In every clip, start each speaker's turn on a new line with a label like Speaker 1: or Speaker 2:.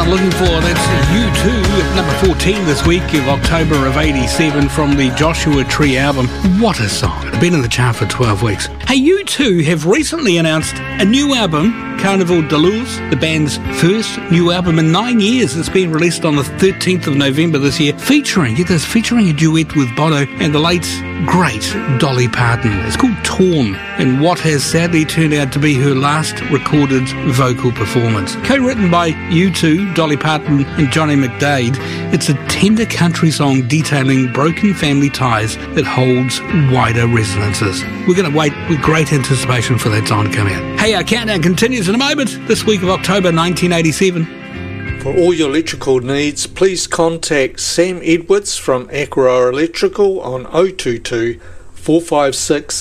Speaker 1: I'm looking for. That's U2 at number 14 this week of October of 87 from the Joshua Tree album. What a song. It's been in the chart for 12 weeks. Hey, U2 have recently announced a new album, Carnival de Luz, the band's first new album in 9 years. It's been released on the 13th of November this year, featuring a duet with Bono and the late, great Dolly Parton. It's called Torn, and what has sadly turned out to be her last recorded vocal performance. Co-written by U2, Dolly Parton and Johnny McDaid, it's a tender country song detailing broken family ties that holds wider resonances. We're going to wait with great anticipation for that song to come out. Hey, our countdown continues in a moment, this week of October 1987.
Speaker 2: For all your electrical needs, please contact Sam Edwards from Aqua Electrical on 022 456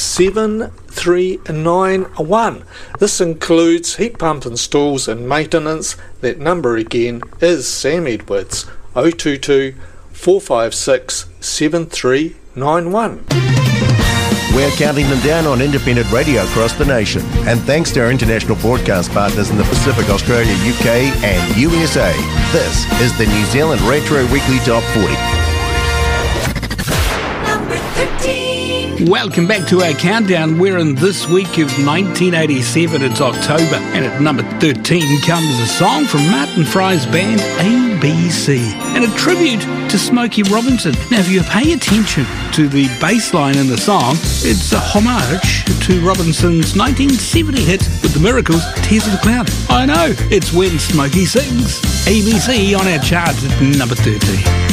Speaker 2: 7391. This includes heat pump installs and maintenance. That number again is Sam Edwards, 022 456 7391.
Speaker 3: We're counting them down on independent radio across the nation. And thanks to our international broadcast partners in the Pacific, Australia, UK and USA, this is the New Zealand Retro Weekly Top 40.
Speaker 4: Number 13.
Speaker 1: Welcome back to our countdown. We're in this week of 1987. It's October, and at number 13 comes a song from Martin Fry's band ABC, and a tribute to Smokey Robinson. Now, if you pay attention to the bass line in the song, it's a homage to Robinson's 1970 hit with the Miracles, Tears of the Cloud. I know, it's When Smokey Sings. ABC on our charts at number 13.